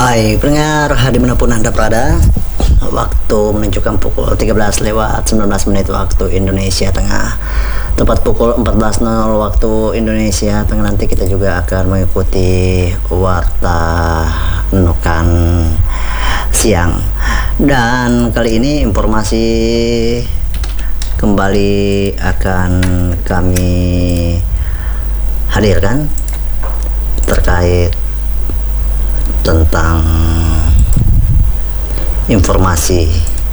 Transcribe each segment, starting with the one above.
Baik, pendengar dimanapun Anda berada, waktu menunjukkan pukul 13:19 waktu Indonesia Tengah, tepat pukul 14.00 waktu Indonesia Tengah. Nanti kita juga akan mengikuti Warta Nokan siang. Dan kali ini informasi kembali akan kami hadirkan terkait tentang informasi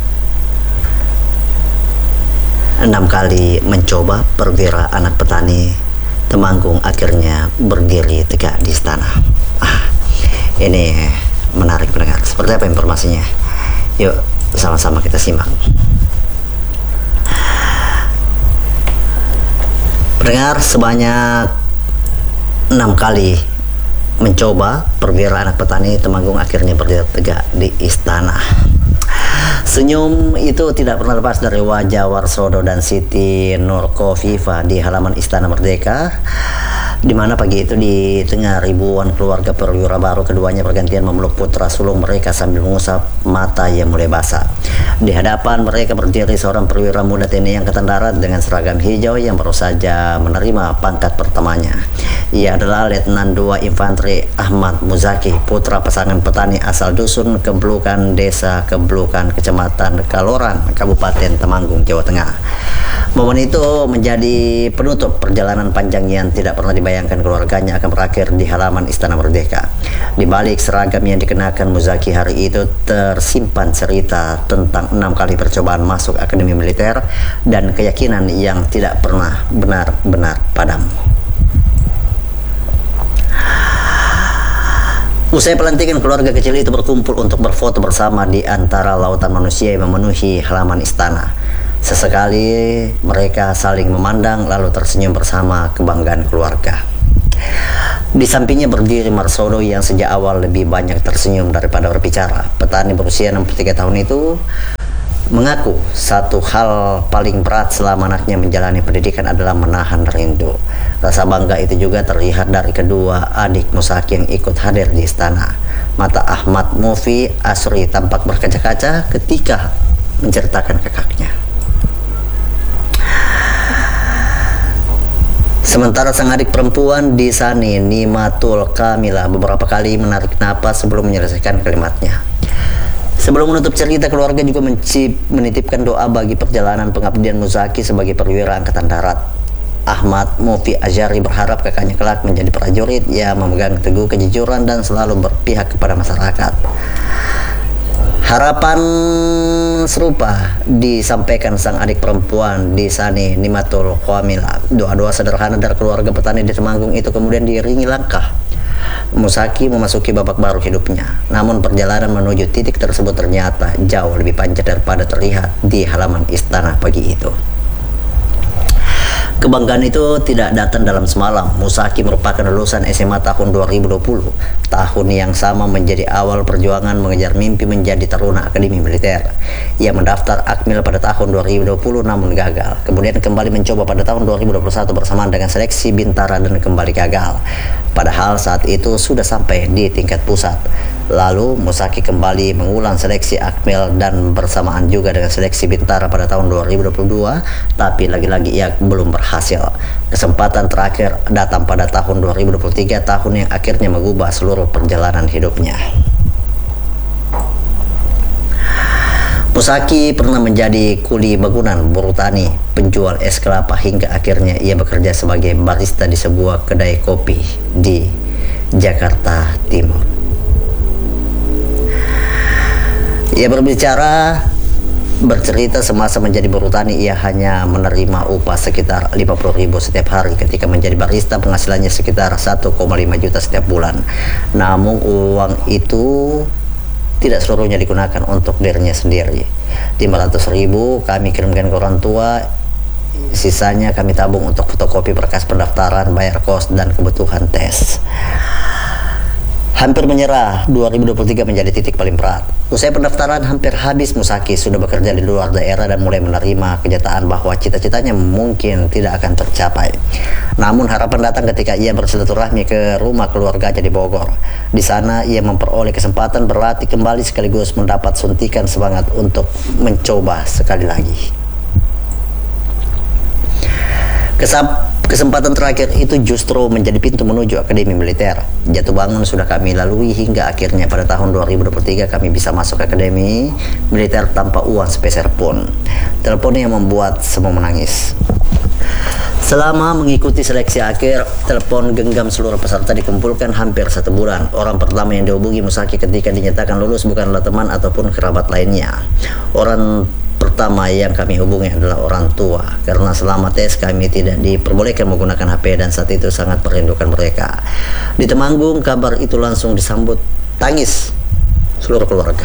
6 kali mencoba perwira anak petani Temanggung akhirnya berdiri tegak di istana. Ini menarik pendengar. Seperti apa informasinya? Yuk sama-sama kita simak. Pendengar, sebanyak 6 kali mencoba perwira anak petani Temanggung akhirnya berdiri tegak di istana. Senyum itu tidak pernah lepas dari wajah Warsono dan Siti Nurkofifa di halaman Istana Merdeka, di mana pagi itu di tengah ribuan keluarga perwira baru, keduanya bergantian memeluk putra sulung mereka sambil mengusap mata yang mulai basah. Di hadapan mereka berdiri seorang perwira muda TNI Angkatan Darat dengan seragam hijau yang baru saja menerima pangkat pertamanya. Ia adalah Letnan II Infanteri Ahmad Muzaki, putra pasangan petani asal dusun Keblukan, Desa Keblukan, Kecamatan Kaloran, Kabupaten Temanggung, Jawa Tengah. Momen itu menjadi penutup perjalanan panjang yang tidak pernah dibayangkan keluarganya akan berakhir di halaman Istana Merdeka. Di balik seragam yang dikenakan Muzaki hari itu tersimpan cerita tentang 6 kali percobaan masuk Akademi Militer dan keyakinan yang tidak pernah benar-benar padam. Usai pelantikan, keluarga kecil itu berkumpul untuk berfoto bersama di antara lautan manusia yang memenuhi halaman istana. Sesekali mereka saling memandang lalu tersenyum bersama kebanggaan keluarga. Di sampingnya berdiri Marsono yang sejak awal lebih banyak tersenyum daripada berbicara. Petani berusia 63 tahun itu mengaku satu hal paling berat selama anaknya menjalani pendidikan adalah menahan rindu. Rasa bangga itu juga terlihat dari kedua adik Muzaki yang ikut hadir di istana. Mata Ahmad Mufi Asri tampak berkaca-kaca ketika menceritakan kakaknya. Sementara sang adik perempuan Disani Nimatul Kamila beberapa kali menarik napas sebelum menyelesaikan kalimatnya. Sebelum menutup cerita, keluarga juga menitipkan doa bagi perjalanan pengabdian Muzaki sebagai perwira Angkatan Darat. Ahmad Mufi Azhari berharap kakaknya kelak menjadi prajurit yang memegang teguh kejujuran dan selalu berpihak kepada masyarakat. Harapan serupa disampaikan sang adik perempuan Disani Nimatul Kamila. Doa-doa sederhana dari keluarga petani di Temanggung itu kemudian diiringi langkah Muzaki memasuki babak baru hidupnya. Namun perjalanan menuju titik tersebut ternyata jauh lebih panjang daripada terlihat di halaman istana pagi itu. Kebanggaan itu tidak datang dalam semalam. Muzaki merupakan lulusan SMA tahun 2020. Tahun yang sama menjadi awal perjuangan mengejar mimpi menjadi taruna Akademi Militer. Ia mendaftar Akmil pada tahun 2020 namun gagal. Kemudian kembali mencoba pada tahun 2021 bersamaan dengan seleksi Bintara dan kembali gagal. Padahal saat itu sudah sampai di tingkat pusat. Lalu Muzaki kembali mengulang seleksi Akmil dan bersamaan juga dengan seleksi Bintara pada tahun 2022, tapi lagi-lagi ia belum berhasil. Kesempatan terakhir datang pada tahun 2023, tahun yang akhirnya mengubah seluruh perjalanan hidupnya. Muzaki pernah menjadi kuli bangunan, buruh tani, penjual es kelapa hingga akhirnya ia bekerja sebagai barista di sebuah kedai kopi di Jakarta Timur. Ia bercerita semasa menjadi buruh tani ia hanya menerima upah sekitar 50.000 setiap hari. Ketika menjadi barista penghasilannya sekitar 1,5 juta setiap bulan. Namun uang itu tidak seluruhnya digunakan untuk dirinya sendiri. 500.000 kami kirimkan ke orang tua, sisanya kami tabung untuk fotokopi berkas pendaftaran, bayar kos dan kebutuhan tes. Hampir menyerah, 2023 menjadi titik paling berat. Usai pendaftaran hampir habis, Muzaki sudah bekerja di luar daerah dan mulai menerima kenyataan bahwa cita-citanya mungkin tidak akan tercapai. Namun harapan datang ketika ia bersilaturahmi ke rumah keluarganya di Bogor. Di sana ia memperoleh kesempatan berlatih kembali sekaligus mendapat suntikan semangat untuk mencoba sekali lagi. Kesempatan terakhir itu justru menjadi pintu menuju Akademi Militer. Jatuh bangun sudah kami lalui hingga akhirnya pada tahun 2023 kami bisa masuk Akademi Militer tanpa uang sepeser pun. Telepon yang membuat semua menangis. Selama mengikuti seleksi akhir, telepon genggam seluruh peserta dikumpulkan hampir 1 bulan. Orang pertama yang dihubungi Musaki ketika dinyatakan lulus bukanlah teman ataupun kerabat lainnya. Orang pertama yang kami hubungi adalah orang tua, karena selama tes kami tidak diperbolehkan menggunakan HP dan saat itu sangat merindukan mereka. Di Temanggung, kabar itu langsung disambut tangis seluruh keluarga.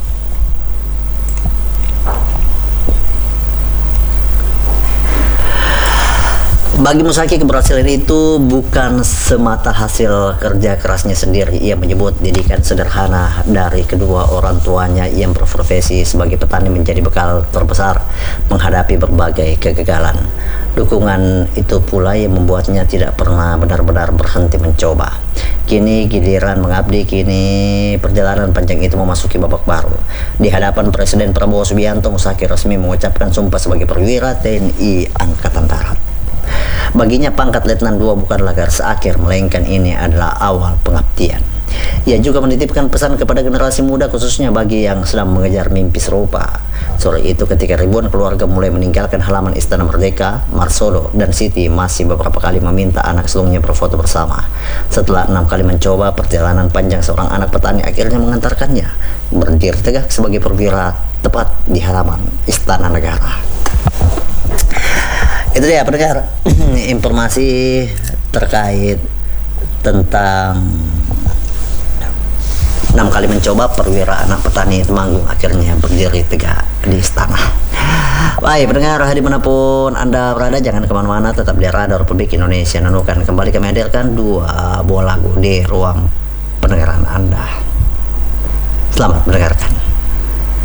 Bagi Musaki, keberhasilan itu bukan semata hasil kerja kerasnya sendiri. Ia menyebut didikan sederhana dari kedua orang tuanya yang berprofesi sebagai petani menjadi bekal terbesar menghadapi berbagai kegagalan. Dukungan itu pula yang membuatnya tidak pernah benar-benar berhenti mencoba. Kini giliran mengabdi, kini perjalanan panjang itu memasuki babak baru. Di hadapan Presiden Prabowo Subianto, Musaki resmi mengucapkan sumpah sebagai perwira TNI Angkatan Darat. Baginya pangkat Letnan 2 bukanlah garis akhir, melainkan ini adalah awal pengabdian. Ia juga menitipkan pesan kepada generasi muda, khususnya bagi yang sedang mengejar mimpi serupa. Sore itu ketika ribuan keluarga mulai meninggalkan halaman Istana Merdeka, Marsolo dan Siti masih beberapa kali meminta anak sulungnya berfoto bersama. Setelah 6 kali mencoba perjalanan panjang, seorang anak petani akhirnya mengantarkannya berdiri tegak sebagai perwira tepat di halaman Istana Negara. Itu dia pendengar, informasi terkait tentang 6 kali mencoba perwira anak petani Temanggung akhirnya berdiri tegak di istana. Baik pendengar, dimanapun Anda berada, jangan kemana-mana, tetap di Radar Republik Indonesia. Nunukan kembali kami hadirkan 2 buah lagu di ruang pendengaran Anda. Selamat mendengarkan.